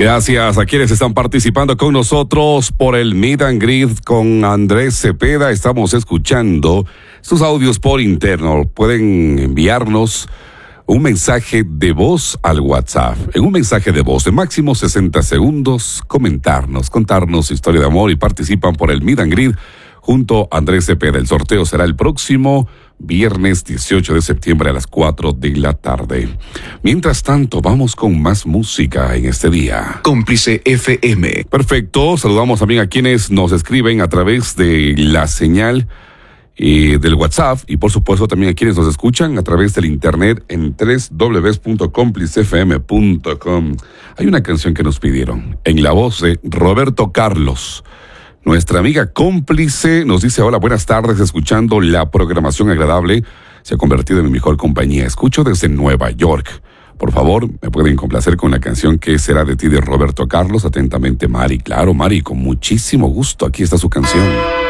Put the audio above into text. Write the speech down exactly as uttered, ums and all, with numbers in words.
Gracias a quienes están participando con nosotros por el Meet and Greet con Andrés Cepeda. Estamos escuchando sus audios por interno. Pueden enviarnos un mensaje de voz al WhatsApp. En un mensaje de voz de máximo sesenta segundos, comentarnos, contarnos su historia de amor y participan por el Meet and Greet junto a Andrés Cepeda. El sorteo será el próximo viernes dieciocho de septiembre a las cuatro de la tarde. Mientras tanto, vamos con más música en este día. Cómplice F M. Perfecto. Saludamos también a quienes nos escriben a través de la señal eh, del WhatsApp y por supuesto también a quienes nos escuchan a través del internet en doble u doble u doble u punto cómplice f m punto com. Hay una canción que nos pidieron en la voz de Roberto Carlos. Nuestra amiga Cómplice nos dice: hola, buenas tardes, escuchando la programación agradable, se ha convertido en mi mejor compañía, escucho desde Nueva York. Por favor, me pueden complacer con la canción que será de ti de Roberto Carlos. Atentamente, Mari. Claro, Mari, con muchísimo gusto, aquí está su canción.